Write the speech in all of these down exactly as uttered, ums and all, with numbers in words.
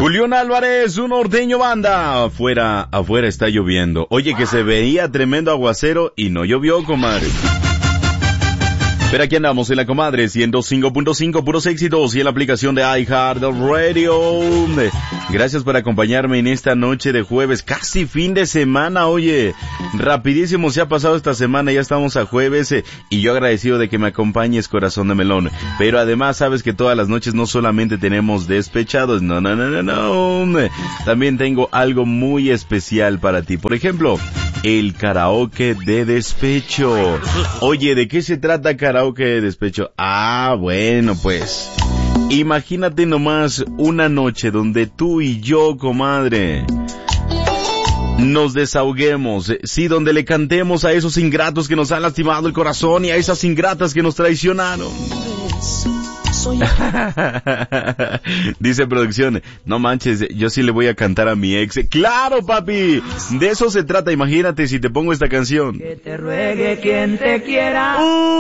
Julián Álvarez, un norteño banda. Afuera, afuera está lloviendo. Oye, que se veía tremendo aguacero y no llovió, comadre. Pero aquí andamos en la comadre, ciento cinco punto cinco, puros éxitos y en la aplicación de iHeartRadio. Gracias por acompañarme en esta noche de jueves, casi fin de semana, oye. Rapidísimo se ha pasado esta semana, ya estamos a jueves eh, y yo agradecido de que me acompañes, corazón de melón. Pero además sabes que todas las noches no solamente tenemos despechados, no, no, no, no, no. También tengo algo muy especial para ti. Por ejemplo, el karaoke de despecho. Oye, ¿de qué se trata karaoke de despecho? Ah, bueno, pues imagínate nomás una noche donde tú y yo, comadre, nos desahoguemos, sí, donde le cantemos a esos ingratos que nos han lastimado el corazón y a esas ingratas que nos traicionaron. Dice producción, no manches, yo sí le voy a cantar a mi ex. ¡Claro, papi! De eso se trata, imagínate si te pongo esta canción. Que te ruegue quien te quiera.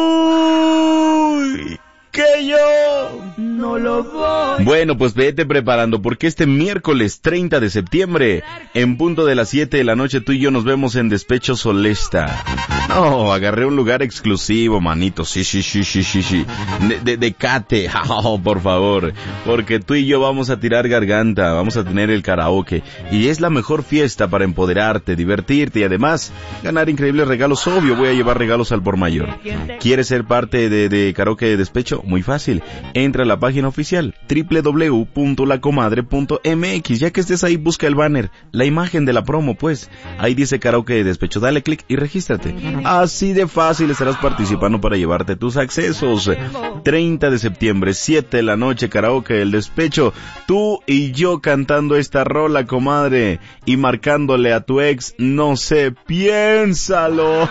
¡Uy! Que yo no lo voy. Bueno, pues vete preparando porque este miércoles treinta de septiembre, en punto de las siete de la noche, tú y yo nos vemos en Despecho Solesta. No, agarré un lugar exclusivo, manito. Sí, sí, sí, sí, sí, sí. De, de, de Cate, oh, por favor. Porque tú y yo vamos a tirar garganta, vamos a tener el karaoke. Y es la mejor fiesta para empoderarte, divertirte y además ganar increíbles regalos. Obvio, voy a llevar regalos al por mayor. ¿Quieres ser parte de, de karaoke de despecho? Muy fácil. Entra a la página oficial doble u doble u doble u punto la comadre punto eme equis. Ya que estés ahí, busca el banner, la imagen de la promo, pues. Ahí dice karaoke de despecho. Dale clic y regístrate. Así de fácil estarás participando para llevarte tus accesos. treinta de septiembre, siete de la noche, karaoke del despecho. Tú y yo cantando esta rola, comadre, y marcándole a tu ex, no sé, piénsalo.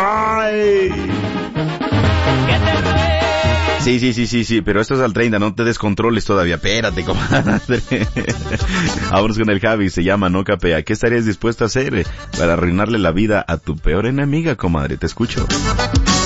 Sí, sí, sí, sí, sí, pero esto es al treinta, no te descontroles todavía. Espérate, comadre. Vámonos con el Javi, se llama No Capea. ¿Qué estarías dispuesto a hacer para arruinarle la vida a tu peor enemiga, comadre? Te escucho.